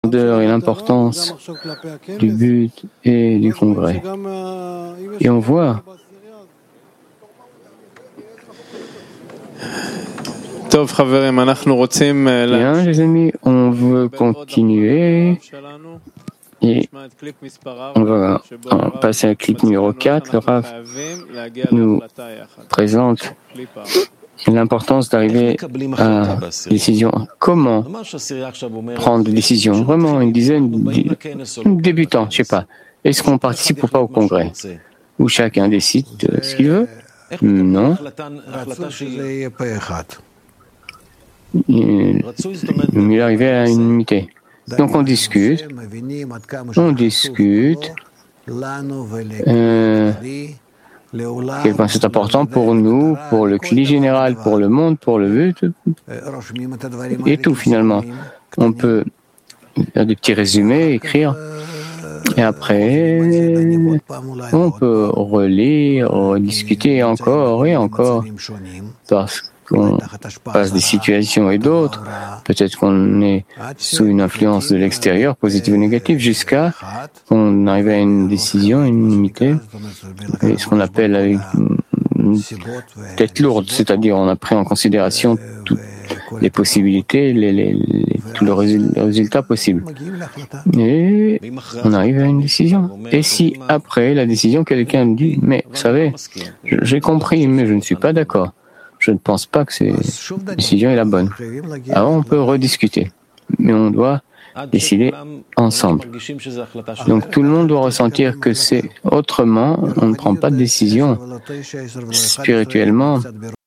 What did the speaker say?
et l'importance du but et du congrès. Et on voit bien, les amis, on veut continuer et on va passer à clip numéro 4. Le Rav nous présente l'importance d'arriver à la décision. Comment prendre des décisions? Vraiment, une dizaine de débutants, je ne sais pas. Est-ce qu'on participe ou pas au congrès? Où chacun décide de ce qu'il veut? Non. Il est arrivé à une unité. Donc on discute. Quel point c'est important pour nous, pour le cli général, pour le monde, pour le but, et tout finalement. On peut faire des petits résumés, écrire, et après, on peut relire, rediscuter encore et encore, parce qu'on passe des situations et d'autres. Peut-être qu'on est sous une influence de l'extérieur, positive ou négative, jusqu'à qu'on arrive à une décision, une unité, et ce qu'on appelle avec une tête lourde, c'est-à-dire on a pris en considération toutes les possibilités, tous les résultats possibles. Et on arrive à une décision. Et si après la décision, quelqu'un dit « Mais vous savez, j'ai compris, mais je ne suis pas d'accord. Je ne pense pas que cette décision est la bonne. » Alors on peut rediscuter. Mais on doit décider ensemble. Donc tout le monde doit ressentir que c'est autrement, on ne prend pas de décision spirituellement.